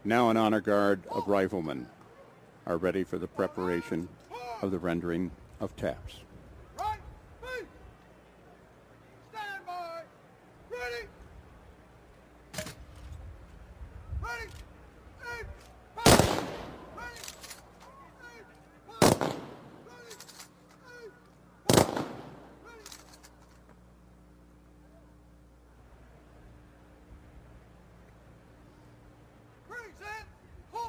Now an honor guard of riflemen are ready for the preparation of the rendering of taps.